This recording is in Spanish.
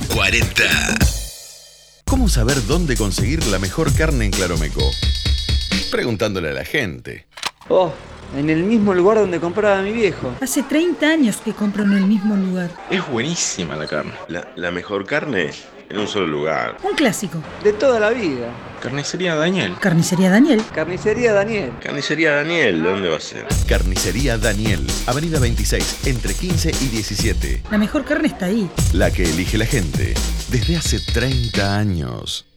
40. ¿Cómo saber dónde conseguir la mejor carne en Claromeco? Preguntándole a la gente. Oh, en el mismo lugar donde compraba mi viejo. Hace 30 años que compro en el mismo lugar. Es buenísima la carne. La mejor carne en un solo lugar. Un clásico. De toda la vida. Carnicería Daniel. Carnicería Daniel. Carnicería Daniel. Carnicería Daniel, ¿dónde va a ser? Carnicería Daniel, Avenida 26, entre 15 y 17. La mejor carne está ahí. La que elige la gente desde hace 30 años.